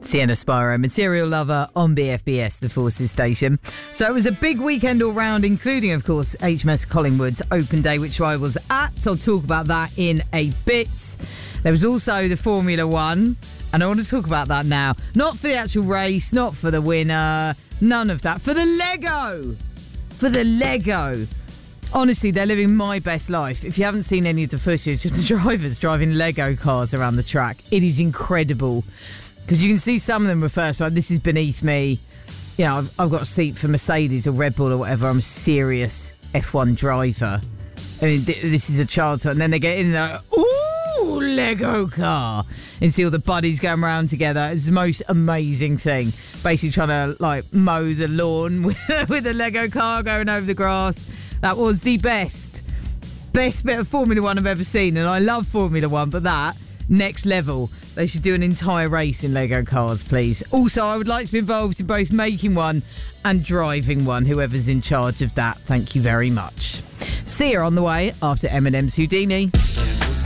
Sienna Spyro, Material Lover on BFBS, the Forces station. So it was a big weekend all round, including, of course, HMS Collingwood's Open Day, which I was at. I'll talk about that in a bit. There was also the Formula One, and I want to talk about that now. Not for the actual race, not for the winner, none of that. For the Lego! For the Lego! Honestly, they're living my best life. If you haven't seen any of the footage of the drivers driving Lego cars around the track, it is incredible. Because you can see some of them refer to, like, this is beneath me. You know, I've got a seat for Mercedes or Red Bull or whatever. I'm a serious F1 driver. I mean, this is a child's one. And then they get in there, ooh, Lego car. And see all the buddies going around together. It's the most amazing thing. Basically trying to, like, mow the lawn with a Lego car going over the grass. That was the best bit of Formula One I've ever seen. And I love Formula One, but that, next level. They should do an entire race in Lego cars, please. Also, I would like to be involved in both making one and driving one, whoever's in charge of that. Thank you very much. See you on the way after Eminem's Houdini.